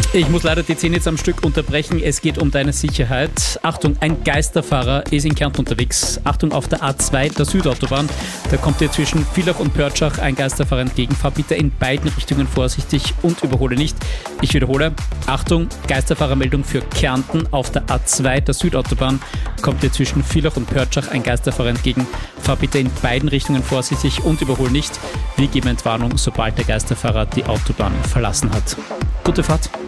Ich muss leider die 10 jetzt am Stück unterbrechen. Es geht um deine Sicherheit. Achtung, ein Geisterfahrer ist in Kärnten unterwegs. Achtung, auf der A2, der Südautobahn. Da kommt dir zwischen Villach und Pörtschach ein Geisterfahrer entgegen. Fahr bitte in beiden Richtungen vorsichtig und überhole nicht. Ich wiederhole. Achtung, Geisterfahrermeldung für Kärnten. Auf der A2, der Südautobahn, kommt dir zwischen Villach und Pörtschach ein Geisterfahrer entgegen. Fahr bitte in beiden Richtungen vorsichtig und überhole nicht. Wir geben Entwarnung, sobald der Geisterfahrer die Autobahn verlassen hat. Gute Fahrt.